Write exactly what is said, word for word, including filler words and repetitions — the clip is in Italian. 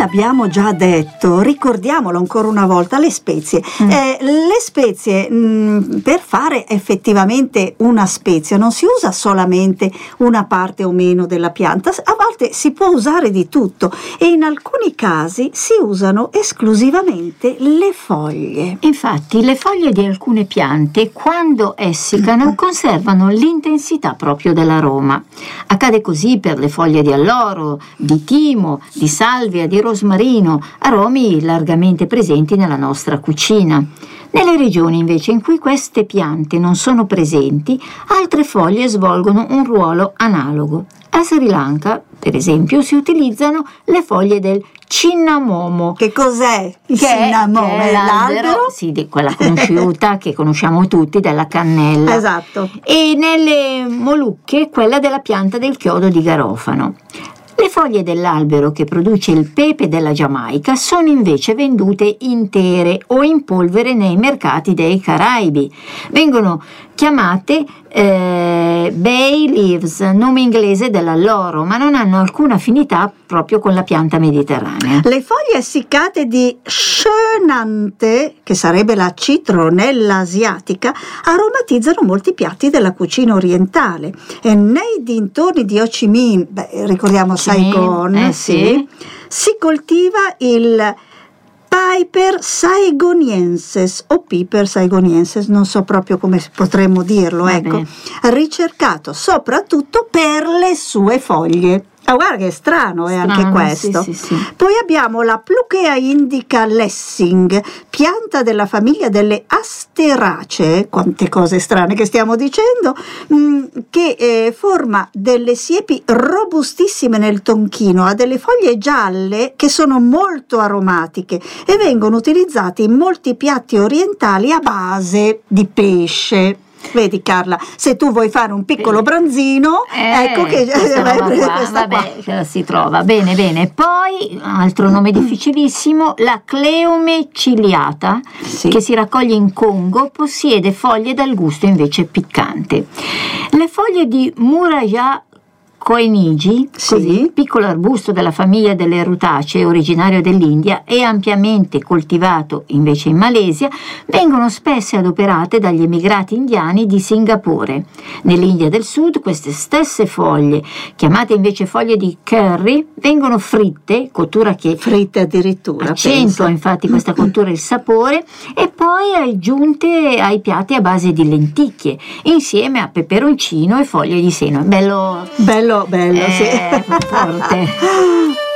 abbiamo già detto, ricordiamolo ancora una volta, le spezie. Mm. Eh, le spezie, mh, per fare effettivamente una spezia non si usa solamente una parte o meno della pianta, a volte si può usare di tutto e in alcuni casi si usano esclusivamente le foglie. Infatti le foglie di alcune piante, quando essiccano, conservano l'intensità proprio dell'aroma. Accade così per le foglie di alloro, di timo, di salvia, di rosmarino, aromi largamente presenti nella nostra cucina. Nelle regioni invece in cui queste piante non sono presenti, altre foglie svolgono un ruolo analogo. A Sri Lanka, per esempio, si utilizzano le foglie del cinnamomo. Che cos'è il cinnamomo? È l'albero, sì, di quella conosciuta che conosciamo tutti, della cannella. Esatto. E nelle Molucche quella della pianta del chiodo di garofano. Le foglie dell'albero che produce il pepe della Giamaica sono invece vendute intere o in polvere nei mercati dei Caraibi. Vengono chiamate eh, bay leaves, nome inglese dell'alloro, ma non hanno alcuna affinità proprio con la pianta mediterranea. Le foglie essiccate di Schönante, che sarebbe la citronella asiatica, aromatizzano molti piatti della cucina orientale. E nei dintorni di Ho Chi Minh, beh, ricordiamo Saigon, eh, sì, sì. si coltiva il Piper saigoniensis o Piper saigoniensis, non so proprio come potremmo dirlo, Vabbè. ecco, ricercato soprattutto per le sue foglie. Ah, guarda che strano è Strano, anche questo. sì, sì, sì. Poi abbiamo la Pluchea indica Lessing, pianta della famiglia delle Asteracee, quante cose strane che stiamo dicendo, mh, che eh, forma delle siepi robustissime nel tonchino, ha delle foglie gialle che sono molto aromatiche e vengono utilizzate in molti piatti orientali a base di pesce. Vedi Carla, se tu vuoi fare un piccolo branzino, eh, ecco che questa vai a roba prendere qua, questa vabbè, qua. ce la si trova, bene bene. Poi, altro nome difficilissimo, la Cleume ciliata, Sì. che si raccoglie in Congo, possiede foglie dal gusto invece piccante. Le foglie di Muraya Koenigi, Sì. così, piccolo arbusto della famiglia delle Rutacee, originario dell'India e ampiamente coltivato invece in Malesia, vengono spesso adoperate dagli emigrati indiani di Singapore. Nell'India del Sud queste stesse foglie, chiamate invece foglie di curry, vengono fritte, cottura che Fritte addirittura, accentua pensa. infatti questa cottura il sapore, e poi aggiunte ai piatti a base di lenticchie, insieme a peperoncino e foglie di seno. Bello, Bello, bello, eh, sì. forte.